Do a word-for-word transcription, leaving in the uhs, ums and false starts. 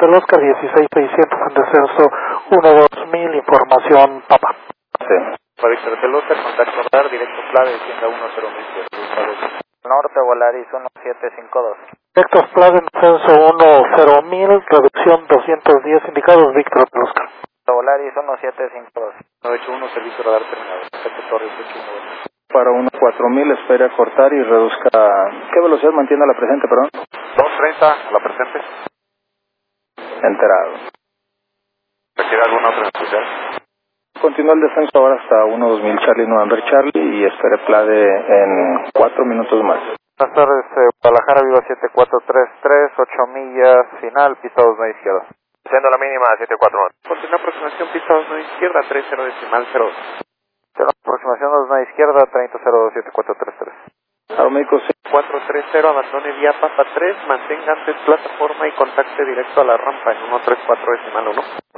Hotel Oscar, dieciséis seiscientos en descenso uno dos mil, información Papa. Sí. Para Víctor Hotel Oscar, contacto radar, directo clave, descienda uno cero mil. Norte Volaris uno siete cinco dos. Directo Plaza en descenso uno cero mil, reducción doscientos diez indicados, Víctor Hotel Oscar. Volaris uno siete cinco dos. nueve ocho uno, servicio radar terminado. Torres ocho uno. Para uno cuatro mil, espere a cortar y reduzca. ¿Qué velocidad mantiene a la presente, perdón? dos treinta a la presente. Enterado. ¿Requiere alguna otra especial? Continúa el descenso ahora hasta uno dos mil Charlie November Charlie y espere plade en cuatro minutos más. Buenas tardes, eh, Guadalajara, Viva siete cuatro tres tres, ocho millas, final, pista dos nueve izquierda. Siendo la mínima siete cuatro nueve. Continúa aproximación, pista dos nueve izquierda, tres cero decimal cero dos. Aproximación dos nueve izquierda, treinta cero dos siete cuatro tres tres. Aeromédico cuatro tres cero, abandone vía Papa tres, mantenga antes plataforma y contacte directo a la rampa en uno tres cuatro decimal uno.